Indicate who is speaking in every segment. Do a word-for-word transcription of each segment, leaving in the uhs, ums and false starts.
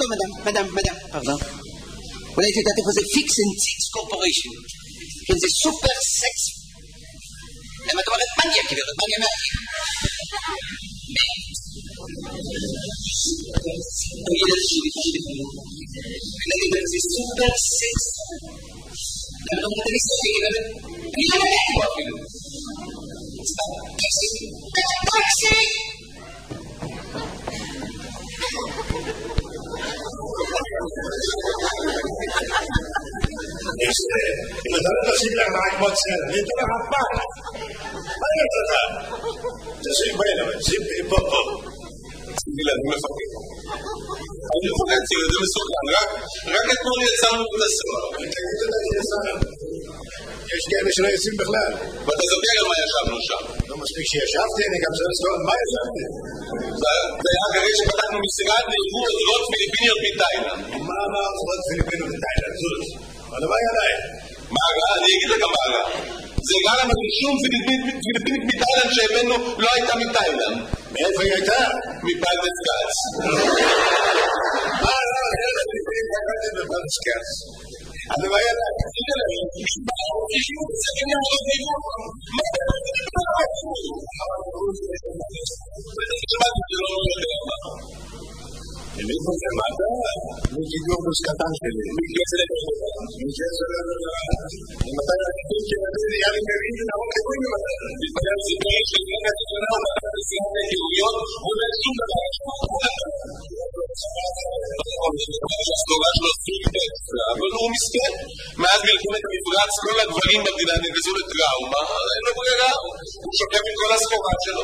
Speaker 1: pardon, madame, madame, madame, pardon. אולי את יודעת איפה זה פיקס אנד ציקס קורפוריישן. כן, זה סופר סקס. למה את אומרת מניה, גברת, מניה מהכי. תגיד את שלי, שלי. ונגיד את זה סופר סקס. למה לא אומרת אני סופי, גברת? אני לא יודעת פה אפילו. טקסי, טקסי!
Speaker 2: אם אתה לא תשים לך מעקבות סרט, אני אתן לך פק. מה אני רוצה לך? תשים בין, אבל שים פה פה.
Speaker 3: תשימי לה, אני מפקד. אני מפקד, תראי, זה מסוכן. רק אתמול יצאנו את הסוהר.
Speaker 2: תגיד את זה יצאנו. יש כאלה שלא יוצאים בכלל.
Speaker 3: ואתה זוכר גם מה ישבנו שם.
Speaker 2: לא מספיק שישבתי, אני גם צריך לזכור מה ישבתי.
Speaker 3: זה היה אחרי שפתחנו משרד לאיגור עוזרות פיליפיניות מתאילנד.
Speaker 2: מה אמר עוזרות פיליפיניות מתאילנד? זוז. מה דבר עליי?
Speaker 3: מה הרע? אני אגיד לך מה הרע. זה רע למה שום פיליפינית מתאילנד שהבאנו לא הייתה מתאילנד.
Speaker 2: מאיפה היא הייתה?
Speaker 3: מפלדס גץ.
Speaker 2: מה הרע? איך פיליפינית מתאילנד בפלדס גץ? הדבר עליי. מאיפה זה? מה אתה? מגידור מוסקטן שלי. מגזר מגזר מתי הגידור כנראה נהיה לי מבין ונראות כבואים למטה. מתפגר סיפורי של גנגה תשונה ומטה בסיעת ההירויות ואולי שום דבר הסגורה שלו סוג טקסט, אבל הוא מסכן. מאז מלחמת המפרץ כל הגברים במדינה נגזו לטראומה, אין לו ברירה, הוא שוקף עם כל הסחורה שלו.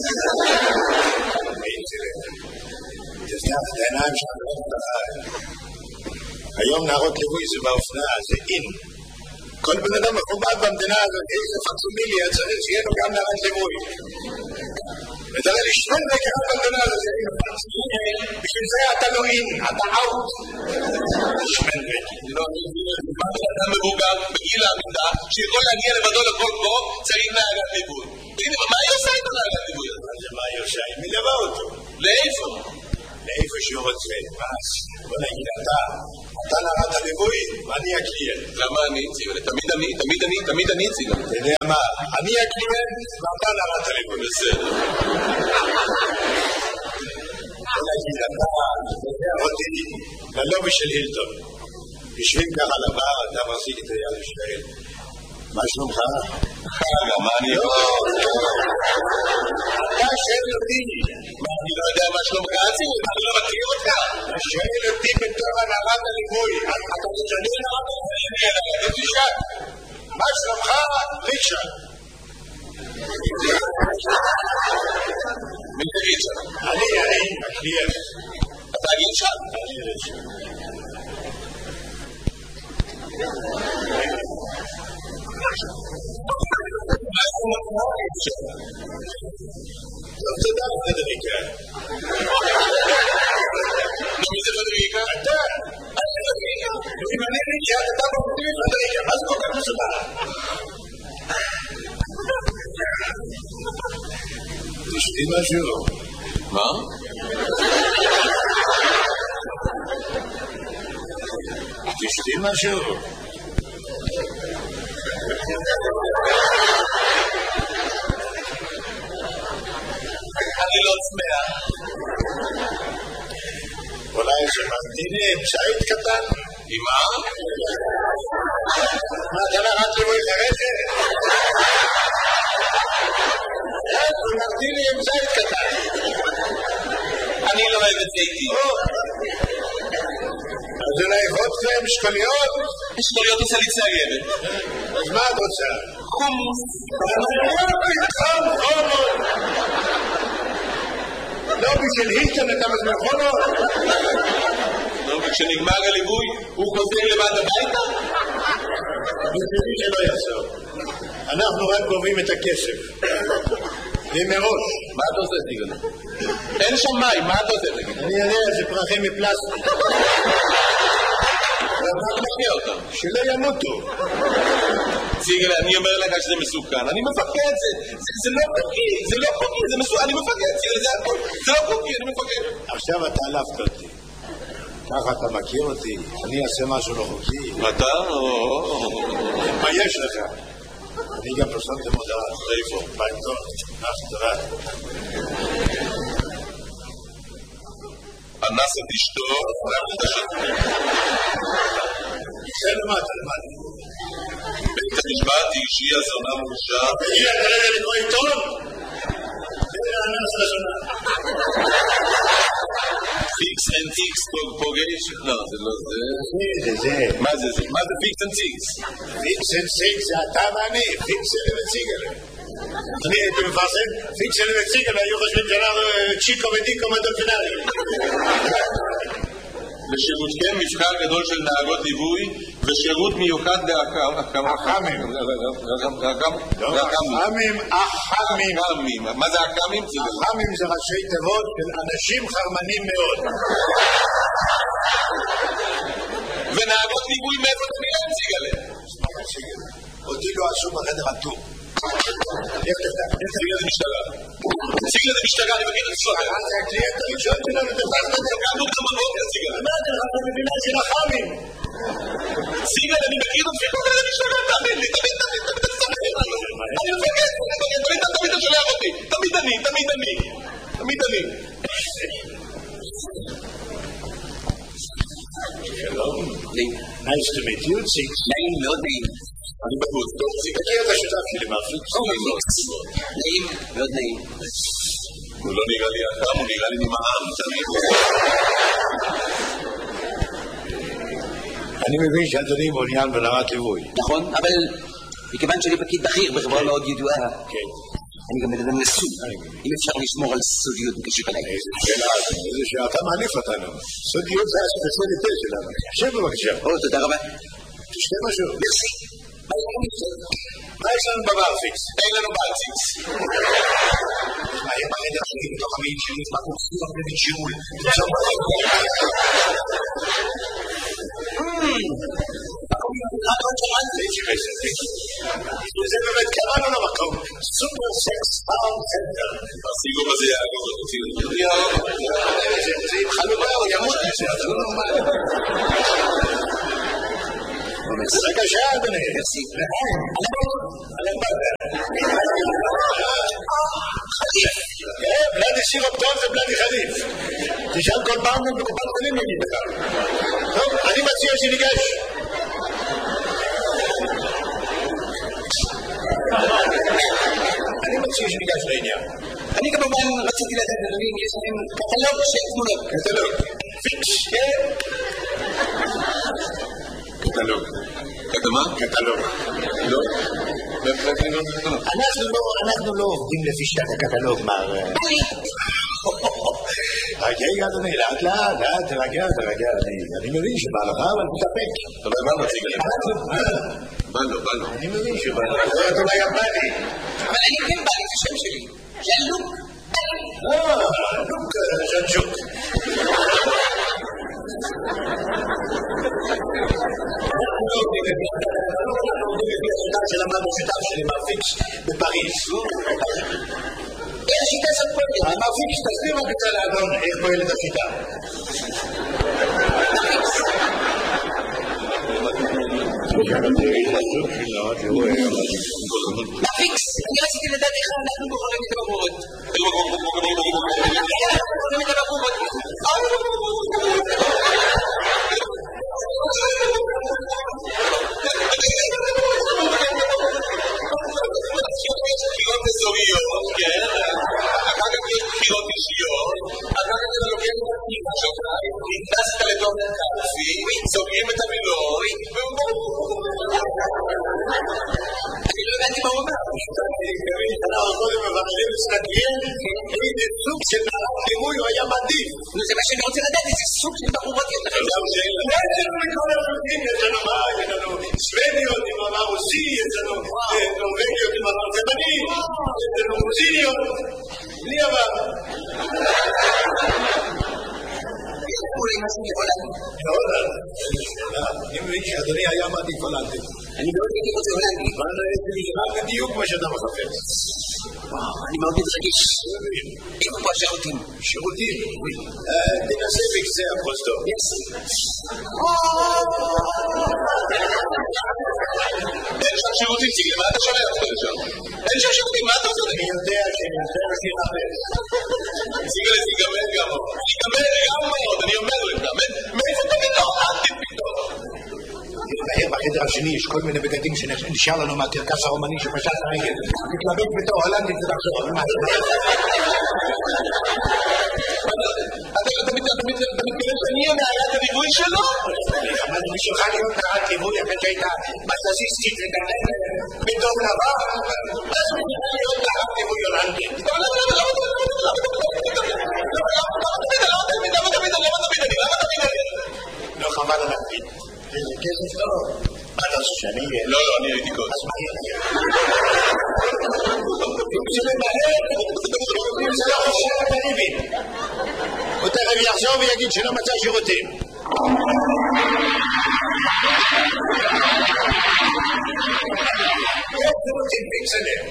Speaker 2: תסתכל את העיניים שלך לראות את החיים. היום נערות ליווי זה באופנה, זה אין. כל בן אדם מכובד במדינה הזאת, איזה פקסומיליה צריך שיהיה לו גם נערת ליווי. ותראה לי שני דקה במדינה הזאת, בשביל זה אתה לא אין, אתה אאוט. שמן דקה.
Speaker 3: לא, אתה מבוגר בגיל העמידה, שיכול להגיע לבדו לכל פה, צריך נערת ליווי. מה היא עושה איתו נערת ליווי?
Speaker 2: מה היא עושה? היא מלווה אותו.
Speaker 3: לאיפה?
Speaker 2: לאיפה שהוא רוצה, אז בוא נגיד אתה, אתה נערת הליווי ואני הקליינט.
Speaker 3: למה אני אציג? תמיד אני, תמיד אני, תמיד אני אציג.
Speaker 2: אתה יודע מה, אני הקליינט ואתה נערת הליווי.
Speaker 3: בסדר.
Speaker 2: בוא נגיד אתה, תודה אותי ללובי של הילטון. יושבים ככה לבר, אתה מחזיק את היד ושואל, מה שלומך?
Speaker 3: חגה, מה אני...
Speaker 2: לא, אתה שואל אותי.
Speaker 3: אני לא יודע מה שלומך עצמי, אני לא מכיר אותך.
Speaker 2: אתה שואל אותי בתור הנערת הליווי. אתה משנה נערת הליווי. תשאל. מה שלומך? ריצ'רד.
Speaker 3: מי זה ריצ'רד?
Speaker 2: אני, אני, הקליינט.
Speaker 3: אתה ריצ'רד?
Speaker 2: אני ריצ'רד. טוב, תודה, פדריקה.
Speaker 3: מי זה פדריקה?
Speaker 2: אתה. אני פדריקה. אם אני ריצ'רד, אתה מפתיע פדריקה. מה זה כל כך מסובך? תשתי משהו.
Speaker 3: מה?
Speaker 2: תשתי משהו.
Speaker 3: אני לא צמאה.
Speaker 2: אולי שמנתיני עם שעית קטן?
Speaker 3: עם מה?
Speaker 2: מה, אתה נערת ליווי חרדת? שמנתיני עם שעית קטן.
Speaker 3: אני לא אוהב את זה איתי.
Speaker 2: אז אולי חוץ להם שקוליות?
Speaker 3: שקוליות עושה לי ציירת.
Speaker 2: אז מה את רוצה?
Speaker 3: חומוס.
Speaker 2: חום, חומוס. לא בשביל הילטון אתה מזמן חומוס?
Speaker 3: לא, וכשנגמר הליווי הוא חוזר לבד הביתה?
Speaker 2: בשבילי שלא יעשור. אנחנו רק גובים את הכסף. ומראש.
Speaker 3: מה אתה עושה, סיגנה? אין שם מים, מה אתה עושה, תגיד?
Speaker 2: אני יודע, זה פרחים מפלסטיק.
Speaker 3: אתה משקיע אותם.
Speaker 2: שלא ימותו.
Speaker 3: סיגנה, אני אומר לך שזה מסוכן. אני מפקד, זה לא חוקי, זה לא חוקי, זה מסוכן, אני מפקד, סיגנה, זה הכל. זה לא חוקי, אני מפקד.
Speaker 2: עכשיו אתה עלפת אותי. ככה אתה מכיר אותי, אני אעשה משהו לא חוקי.
Speaker 3: אתה או...
Speaker 2: מה יש לך? אני גם פרסמתי מודעה. איפה? בעיתון. נח, תראה.
Speaker 3: אנס את אשתו,
Speaker 2: זה למטה, למטה.
Speaker 3: בית המשפט היא הזונה מורשע.
Speaker 2: הגיע כרגע לקרוא עיתון? זה אנס לשונה.
Speaker 3: פיקס אנד טיקס פוגש? לא, זה לא זה.
Speaker 2: זה זה.
Speaker 3: מה זה זה? מה זה פיקס אנד טיקס?
Speaker 2: פיקס אנד טיקס זה אתה ואני, פיקס אנד וציגל. אני הייתי מפרסם, פיקס אנד וציגל היו חושבים שאנחנו צ'יקו ודיקו מדולפינרי.
Speaker 3: לשירותכם מבחר גדול של נהגות ליווי ושירות מיוחד לאח"מים.
Speaker 2: אח"מים. אח"מים, אח"מים.
Speaker 3: מה זה אח"מים?
Speaker 2: אח"מים זה ראשי תיבות של אנשים חרמנים מאוד.
Speaker 3: ונהגות ליווי מאיפה אתה נראה נציג עליהם?
Speaker 2: אותי לא עשו בחדר הטור. איך תפתח? איך תפתח למשטרה?
Speaker 3: נציג לזה משטרה, אני מכיר את הסופר.
Speaker 2: מה זה הקליינט הראשון שלנו? תפתח את זה.
Speaker 3: קמנו גם בבוקר, נציג עליהם.
Speaker 2: מה אתה לך במדינה של אח"מים?
Speaker 3: נציג עליהם, אני מכיר את הסופר למשטרה, תאמין לי, תמיד, תמיד, תמיד, תמיד, אני מפגש, תמיד, תמיד אתה שולח אותי. תמיד אני, תמיד אני. תמיד אני.
Speaker 2: שלום. Nice to meet you, Six.
Speaker 1: נעים, מאוד נעים.
Speaker 3: אני בחוץ, טוב,
Speaker 2: אני מכיר את השותף שלי, מרפיק.
Speaker 1: נעים, מאוד נעים.
Speaker 3: הוא לא נראה לי אדם, הוא נראה לי נמעם, תמיד.
Speaker 2: אני מבין שאדוני מעוניין בנהגת ליווי.
Speaker 1: נכון, אבל מכיוון שאני פקיד בכיר בחברה מאוד ידועה,
Speaker 2: כן.
Speaker 1: אני גם מדבר נשוי. אם אפשר לשמור על סודיות בקשר אליי.
Speaker 2: איזה שאלה, איזה שאתה מעליף אותנו. סודיות זה הספציאליטה שלנו. שב בבקשה.
Speaker 1: או, תודה רבה.
Speaker 2: תשתה משהו.
Speaker 1: מרסי.
Speaker 2: מה יש לנו בברפיקס?
Speaker 3: אין לנו ברציקס.
Speaker 2: מה הם החדר שלי בתוך המעיד שלי? מה קורסים הרבה בג'ירול? זה באמת קראנו למקום סופר סקס פארם סנטר.
Speaker 3: הסיגוב הזה יעגוב אותי.
Speaker 2: זה עם חלובה או ימות זה לא נורמלי. בבקשה אדוני. חליף. בלדי סירופטון זה בלדי חליף. תשאל כל פעם בקופת חולים נגיד לך. טוב, אני מציע שניגש. אני מציע שניגש לעניין.
Speaker 1: אני כמובן רציתי לדעת אדוני אם יש להם קטלוג של תמונות.
Speaker 2: קטלוג. פיקס, כן? קטלוג.
Speaker 3: אתה מה?
Speaker 2: קטלוג.
Speaker 3: לא?
Speaker 2: אנחנו לא עובדים לפי שיטת הקטלוג, מר... רגע, אדוני, לאט לאט, לאט, תרגע, תרגע, אני מבין שבא לך, אבל תתאפק.
Speaker 3: אתה לא הבא מציג לי. בא לו, בא לו.
Speaker 2: אני מבין שבא לך. אתה אולי יפני.
Speaker 1: אבל אני כן בא לי, זה שם שלי. זה לוק.
Speaker 2: אה, לוק ז'נג'וק. שלמדנו שיטה שלי מרפיקס בפריז.
Speaker 1: איך השיטה הזאת פועלת?
Speaker 2: המרפיקס, תסביר מה קצת לאדון, איך פועלת השיטה.
Speaker 1: מפיקס, אני רציתי לדעת איך אנחנו בוחרים את הבחורות. איך אנחנו בוחרים את הבחורות?
Speaker 3: בחירות אזוריות, כן? אחר כך יש בחירות אישיות, אחר כך אתה לוקח את הפתיחה שלך, נכנסת לתוך הקלפי, סוגרים את המילוי, והוא
Speaker 1: אני לא הבנתי מה הוא אומר.
Speaker 2: אנחנו קודם מבקשים להסתכל איזה סוג של ליווי הוא היה מעדיף.
Speaker 1: נו, זה מה שאני רוצה לדעת, איזה סוג של בחורות יש לכם.
Speaker 2: יש לנו מכל הסוגים, יש לנו מה, יש לנו סוודיות עם עבר רוסי, יש לנו נורווגיות עם עבר תימני, יש לנו רוסיניות, בלי עבר.
Speaker 1: אולי משהו מהולנד.
Speaker 2: מהולנד? אני מבין שאדוני היה מעדיף הולנדי.
Speaker 1: אני מאוד הייתי רוצה הולנדי.
Speaker 2: אבל זה נשמע בדיוק מה שאתה מחפש.
Speaker 1: וואו, אני מאוד מתרגש. איפה פה השירותים?
Speaker 2: שירותים? תנסה בקצה הפרוזדור.
Speaker 3: אין שם שירותים, ציגל, מה אתה שומע אותך לשם? אין שם שירותים, מה אתה עושה?
Speaker 2: אני יודע שאני עושה אותי חפש.
Speaker 3: ציגל, זה ייגמר גם עוד. ייגמר גם עוד, אני אומר לך. מאיפה אתה פתאום? אל תפתאום.
Speaker 2: מהר בחדר השני יש כל מיני בגדים שנשאר לנו מהקרקס הרומני שפשט הרגל. תתלבט בתור הולנדית ותחזור.
Speaker 3: אתה מתכוון שאני הנערת הליווי שלו?
Speaker 2: אבל בשבילך להיות נערת ליווי אחרי שהייתה בססיסטית וגדלת בטוב לבא. אז מתכוון להיות נערת ליווי הולנדית.
Speaker 3: למה תמיד? למה תמיד? למה תמיד? למה תמיד? למה תמיד?
Speaker 2: לא חבל על הפריט. איזה כסף טוב. מה אתה עושה שאני אהיה?
Speaker 3: לא, לא, אני הייתי קודם.
Speaker 2: אז מה יהיה? אם זה ממהר, אם זה לא חושב את הריבים. הוא תכף יחזור ויגיד שלא מצא שירותים. איך שירותים פיקסלר?